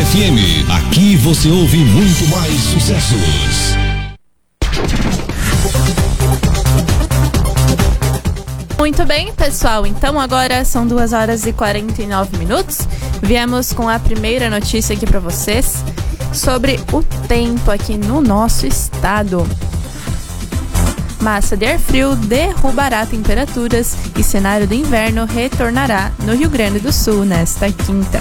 FM. Aqui você ouve muito mais sucessos. Muito bem, pessoal, então agora são 2h49. Viemos com a primeira notícia aqui para vocês sobre o tempo aqui no nosso estado. Massa de ar frio derrubará temperaturas e cenário de inverno retornará no Rio Grande do Sul nesta quinta.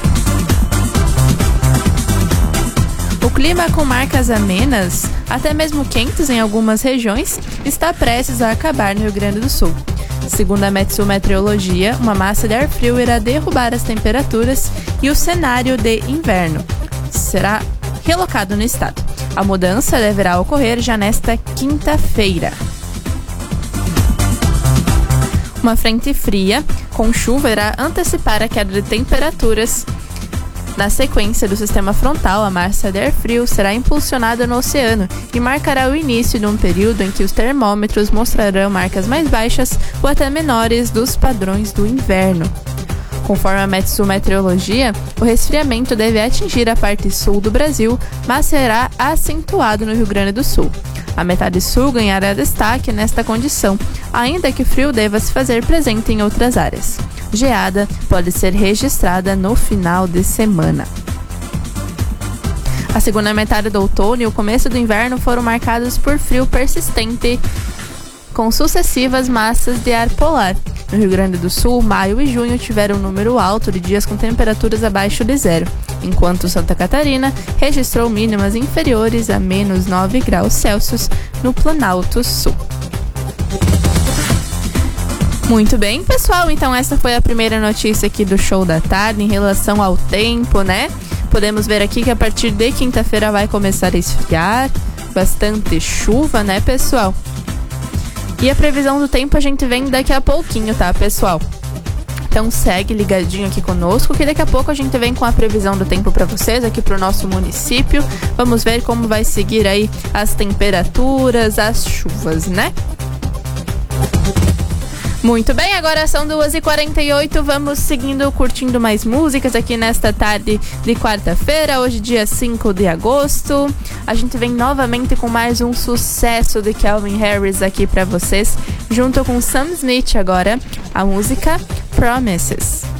O clima com marcas amenas, até mesmo quentes em algumas regiões, está prestes a acabar no Rio Grande do Sul. Segundo a Metsu Meteorologia, uma massa de ar frio irá derrubar as temperaturas e o cenário de inverno será relocado no estado. A mudança deverá ocorrer já nesta quinta-feira. Uma frente fria com chuva irá antecipar a queda de temperaturas. Na sequência do sistema frontal, a massa de ar frio será impulsionada no oceano e marcará o início de um período em que os termômetros mostrarão marcas mais baixas ou até menores dos padrões do inverno. Conforme a Metsu Meteorologia, o resfriamento deve atingir a parte sul do Brasil, mas será acentuado no Rio Grande do Sul. A metade sul ganhará destaque nesta condição, ainda que o frio deva se fazer presente em outras áreas. Geada pode ser registrada no final de semana. A segunda metade do outono e o começo do inverno foram marcados por frio persistente, com sucessivas massas de ar polar. No Rio Grande do Sul, maio e junho tiveram um número alto de dias com temperaturas abaixo de zero, enquanto Santa Catarina registrou mínimas inferiores a menos 9 graus Celsius no Planalto Sul. Muito bem, pessoal, então essa foi a primeira notícia aqui do Show da Tarde em relação ao tempo, né? Podemos ver aqui que a partir de quinta-feira vai começar a esfriar, bastante chuva, né, pessoal? E a previsão do tempo a gente vem daqui a pouquinho, tá, pessoal? Então segue ligadinho aqui conosco, que daqui a pouco a gente vem com a previsão do tempo para vocês aqui pro nosso município. Vamos ver como vai seguir aí as temperaturas, as chuvas, né? Muito bem, agora são 2h48, vamos seguindo, curtindo mais músicas aqui nesta tarde de quarta-feira, hoje dia 5 de agosto. A gente vem novamente com mais um sucesso de Calvin Harris aqui pra vocês, junto com Sam Smith agora, a música Promises.